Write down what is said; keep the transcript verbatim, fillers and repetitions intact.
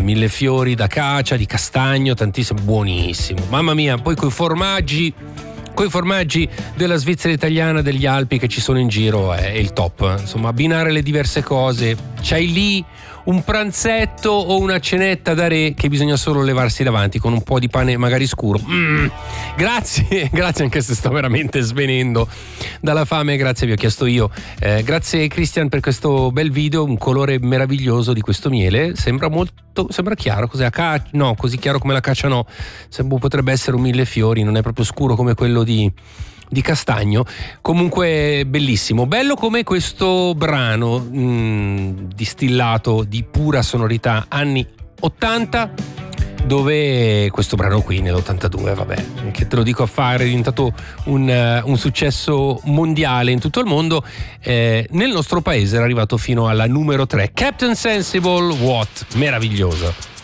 mille fiori d'acacia, di castagno, tantissimo, buonissimo, mamma mia. Poi coi formaggi coi formaggi della Svizzera italiana, degli Alpi che ci sono in giro è il top. Insomma, abbinare le diverse cose. C'hai lì un pranzetto o una cenetta da re che bisogna solo levarsi davanti con un po' di pane magari scuro. Mm. Grazie, grazie anche se sto veramente svenendo dalla fame, grazie, vi ho chiesto io. Eh, grazie Christian per questo bel video, un colore meraviglioso di questo miele, sembra molto, sembra chiaro, cos'è? Ca- no, così chiaro come la caccia no, sembra, potrebbe essere un millefiori, non è proprio scuro come quello di di castagno. Comunque bellissimo, bello come questo brano mh, distillato di pura sonorità anni ottanta, dove questo brano qui nell'ottantadue, vabbè, che te lo dico a fare, è diventato un, uh, un successo mondiale in tutto il mondo. Eh, nel nostro paese era arrivato fino alla numero tre. Captain Sensible, What, meraviglioso.